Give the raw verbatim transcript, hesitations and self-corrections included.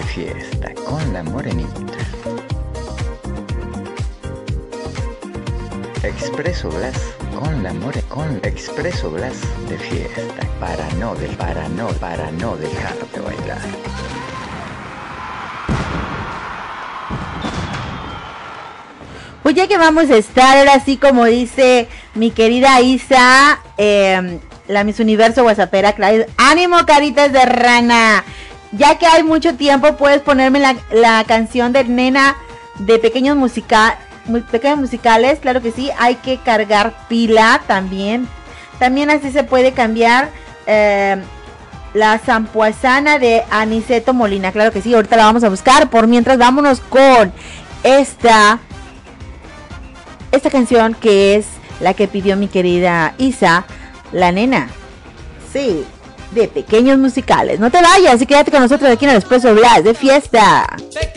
fiesta con la morenita. Expreso Blas con la more con Expreso Blas de fiesta para no de para no para no dejarte bailar. Pues ya que vamos a estar ahora sí, como dice mi querida Isa, eh, la Miss Universo Guasapera, ánimo caritas de rana, ya que hay mucho tiempo puedes ponerme la, la canción de Nena de pequeños musical pequeños musicales, claro que sí, hay que cargar pila también, también así se puede cambiar eh, la Zampuasana de Aniceto Molina, claro que sí, ahorita la vamos a buscar, por mientras vámonos con esta esta canción que es la que pidió mi querida Isa, La Nena, sí, de pequeños musicales. No te vayas y quédate con nosotros aquí en el Expreso Blas de fiesta.